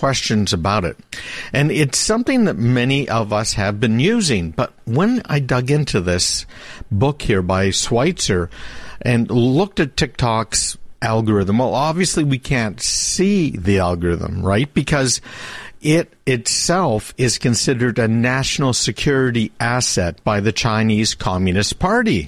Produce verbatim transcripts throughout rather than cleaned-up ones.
questions about it. And it's something that many of us have been using. But when I dug into this book here by Schweitzer and looked at TikTok's algorithm, well, obviously we can't see the algorithm, right? Because it itself is considered a national security asset by the Chinese Communist Party.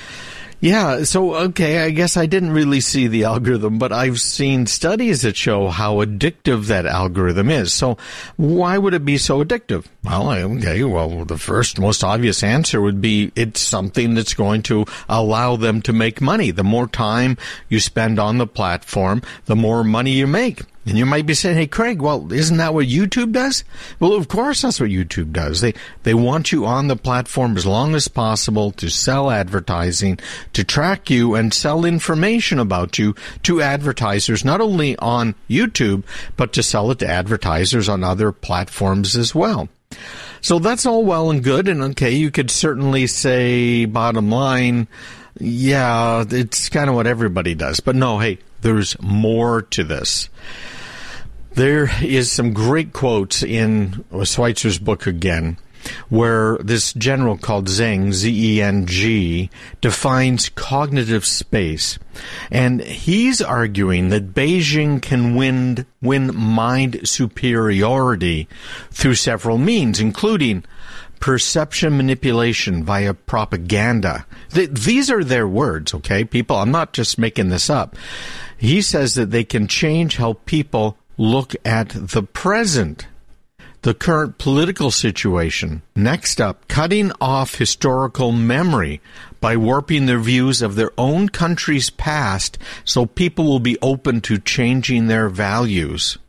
Yeah, so, okay, I guess I didn't really see the algorithm, but I've seen studies that show how addictive that algorithm is. So why would it be so addictive? Well, okay, well, the first most obvious answer would be it's something that's going to allow them to make money. The more time you spend on the platform, the more money you make. And you might be saying, hey, Craig, well, isn't that what YouTube does? Well, of course that's what YouTube does. They they want you on the platform as long as possible to sell advertising, to track you and sell information about you to advertisers, not only on YouTube, but to sell it to advertisers on other platforms as well. So that's all well and good. And, okay, you could certainly say, bottom line, yeah, it's kind of what everybody does. But no, hey, there's more to this. There is some great quotes in Schweitzer's book again, where this general called Zeng, Z E N G, defines cognitive space. And he's arguing that Beijing can win, win mind superiority through several means, including perception manipulation via propaganda. Th- these are their words, okay, people? I'm not just making this up. He says that they can change how people look at the present, the current political situation. Next up, cutting off historical memory by warping their views of their own country's past so people will be open to changing their values.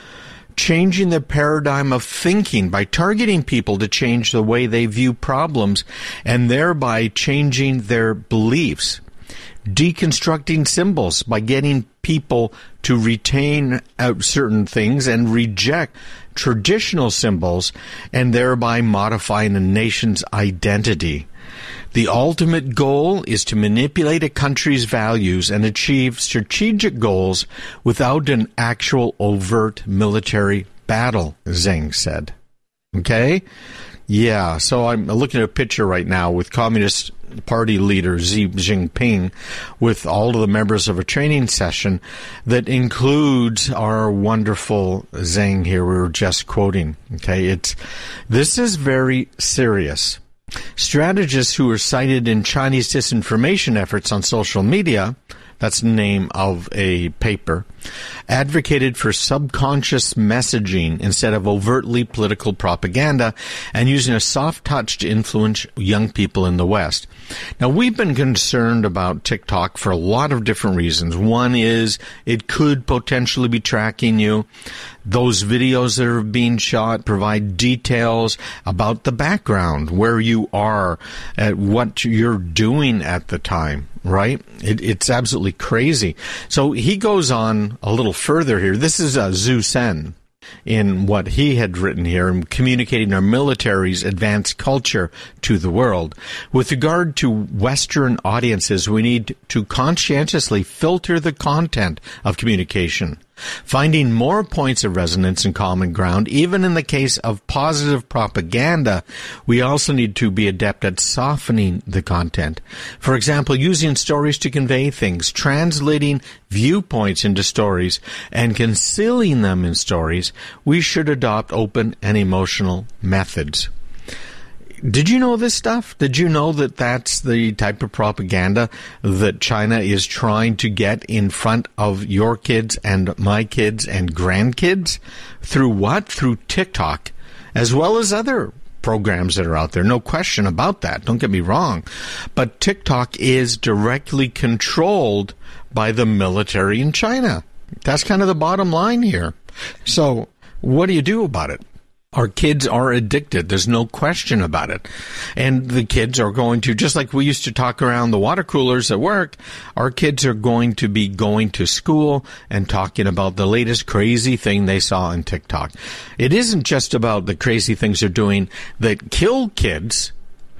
Changing the paradigm of thinking by targeting people to change the way they view problems and thereby changing their beliefs. Deconstructing symbols by getting people to retain certain things and reject traditional symbols and thereby modifying a nation's identity. The ultimate goal is to manipulate a country's values and achieve strategic goals without an actual overt military battle, Zeng said. Okay? Yeah, so I'm looking at a picture right now with Communist Party leader Xi Jinping with all of the members of a training session that includes our wonderful Zeng here we were just quoting. Okay, it's this is very serious. Strategists who are cited in Chinese disinformation efforts on social media, that's the name of a paper, advocated for subconscious messaging instead of overtly political propaganda and using a soft touch to influence young people in the West. Now, we've been concerned about TikTok for a lot of different reasons. One is it could potentially be tracking you. Those videos that are being shot provide details about the background, where you are, at what you're doing at the time, right? It, it's absolutely crazy. So he goes on a little further here. This is uh, Zhu Sen in what he had written here, communicating our military's advanced culture to the world. With regard to Western audiences, we need to conscientiously filter the content of communication, finding more points of resonance and common ground. Even in the case of positive propaganda, we also need to be adept at softening the content. For example, using stories to convey things, translating viewpoints into stories, and concealing them in stories. We should adopt open and emotional methods. Did you know this stuff? Did you know that that's the type of propaganda that China is trying to get in front of your kids and my kids and grandkids? Through what? Through TikTok, as well as other programs that are out there. No question about that. Don't get me wrong. But TikTok is directly controlled by the military in China. That's kind of the bottom line here. So what do you do about it? Our kids are addicted. There's no question about it. And the kids are going to, just like we used to talk around the water coolers at work, our kids are going to be going to school and talking about the latest crazy thing they saw on TikTok. It isn't just about the crazy things they're doing that kill kids.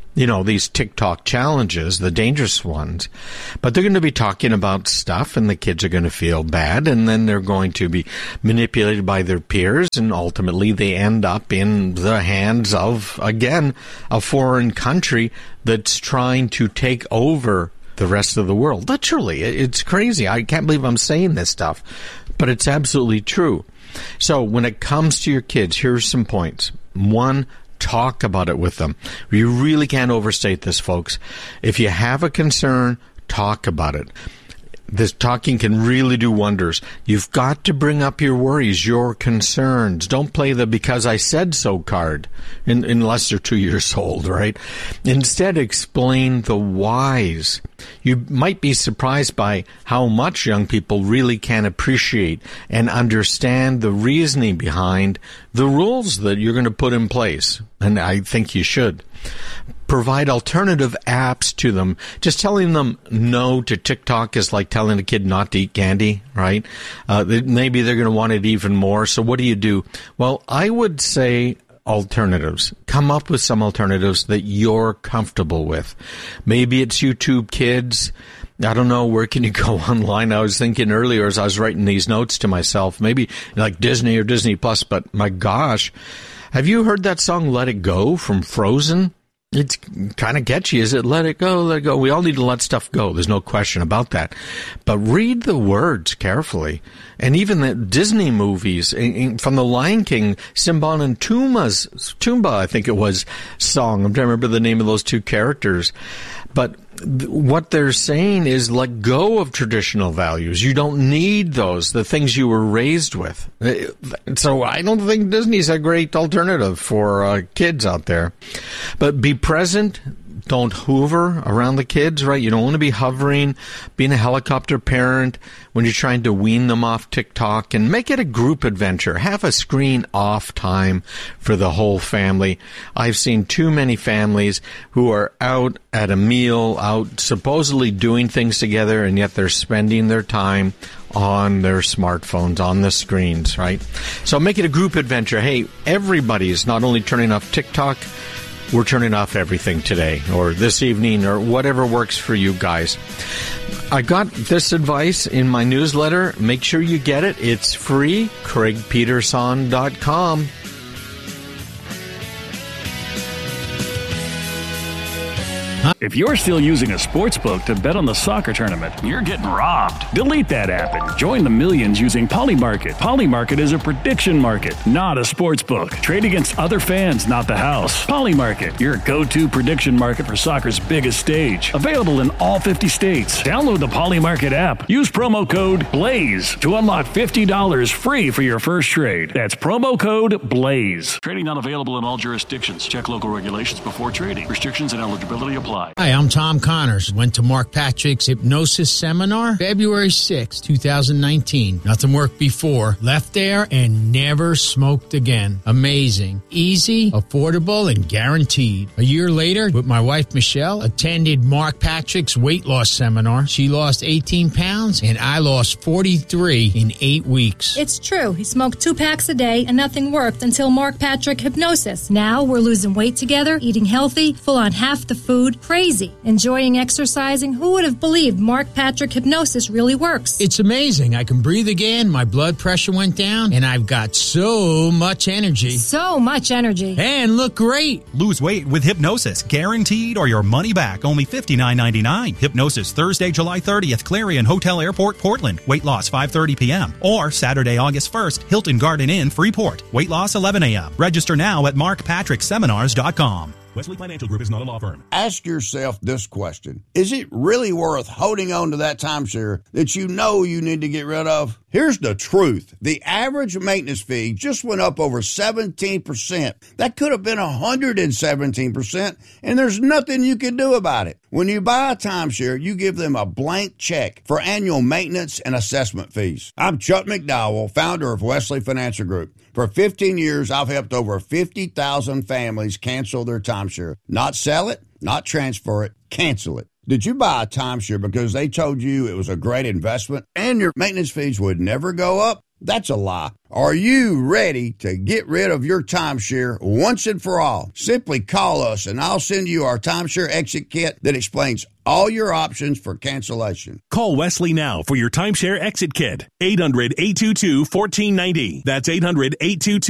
you know, these TikTok challenges, the dangerous ones. But they're going to be talking about stuff, and the kids are going to feel bad, and then they're going to be manipulated by their peers, and ultimately they end up in the hands of, again, a foreign country that's trying to take over the rest of the world. Literally, it's crazy. I can't believe I'm saying this stuff, but it's absolutely true. So when it comes to your kids, here's some points. One, talk about it with them. You really can't overstate this, folks. If you have a concern, talk about it. This talking can really do wonders. You've got to bring up your worries, your concerns. Don't play the because I said so card, in, unless they're two years old, right? Instead, explain the whys. You might be surprised by how much young people really can appreciate and understand the reasoning behind the rules that you're going to put in place. And I think you should. Provide alternative apps to them. Just telling them no to TikTok is like telling a kid not to eat candy, right? Uh, maybe they're going to want it even more. So what do you do? Well, I would say alternatives. Come up with some alternatives that you're comfortable with. Maybe it's YouTube Kids. I don't know, where can you go online? I was thinking earlier as I was writing these notes to myself, maybe like Disney or Disney Plus, but my gosh, have you heard that song Let It Go from Frozen? It's kind of catchy, is it? Let it go, let it go. We all need to let stuff go. There's no question about that. But read the words carefully. And even the Disney movies, from The Lion King, Simba and Pumbaa's, Pumbaa, I think it was, song. I'm trying to remember the name of those two characters. But what they're saying is let go of traditional values. You don't need those, the things you were raised with. So I don't think Disney's a great alternative for uh, kids out there. But be present. Don't hoover around the kids, right? You don't want to be hovering, being a helicopter parent when you're trying to wean them off TikTok, and make it a group adventure. Have a screen off time for the whole family. I've seen too many families who are out at a meal, out supposedly doing things together, and yet they're spending their time on their smartphones, on the screens, right? So make it a group adventure. Hey, everybody's not only turning off TikTok, we're turning off everything today or this evening or whatever works for you guys. I got this advice in my newsletter. Make sure you get it. It's free. Craig Peterson dot com. If you're still using a sports book to bet on the soccer tournament, you're getting robbed. Delete that app and join the millions using Polymarket. Polymarket is a prediction market, not a sports book. Trade against other fans, not the house. Polymarket, your go-to prediction market for soccer's biggest stage. Available in all fifty states. Download the Polymarket app. Use promo code BLAZE to unlock fifty dollars free for your first trade. That's promo code BLAZE. Trading not available in all jurisdictions. Check local regulations before trading. Restrictions and eligibility apply. Hi, I'm Tom Connors. Went to Mark Patrick's Hypnosis Seminar February sixth, twenty nineteen. Nothing worked before. Left there and never smoked again. Amazing. Easy, affordable, and guaranteed. A year later, with my wife Michelle, attended Mark Patrick's weight loss seminar. She lost eighteen pounds and I lost forty-three in eight weeks. It's true. He smoked two packs a day and nothing worked until Mark Patrick Hypnosis. Now we're losing weight together, eating healthy, full on half the food. Crazy. Enjoying exercising. Who would have believed Mark Patrick Hypnosis really works? It's amazing. I can breathe again. My blood pressure went down, and I've got so much energy. So much energy. And look great. Lose weight with Hypnosis. Guaranteed or your money back. Only fifty-nine ninety-nine. Hypnosis Thursday, July thirtieth, Clarion Hotel Airport, Portland. Weight loss five thirty p.m. Or Saturday, August first, Hilton Garden Inn, Freeport. Weight loss eleven a.m. Register now at mark patrick seminars dot com. Wesley Financial Group is not a law firm. Ask yourself this question. Is it really worth holding on to that timeshare that you know you need to get rid of? Here's the truth. The average maintenance fee just went up over seventeen percent. That could have been one hundred seventeen percent, and there's nothing you can do about it. When you buy a timeshare, you give them a blank check for annual maintenance and assessment fees. I'm Chuck McDowell, founder of Wesley Financial Group. For fifteen years, I've helped over fifty thousand families cancel their timeshare. Not sell it, not transfer it, cancel it. Did you buy a timeshare because they told you it was a great investment and your maintenance fees would never go up? That's a lie. Are you ready to get rid of your timeshare once and for all? Simply call us and I'll send you our timeshare exit kit that explains all your options for cancellation. Call Wesley now for your timeshare exit kit. eight hundred, eight two two, one four nine zero. That's eight hundred, eight two two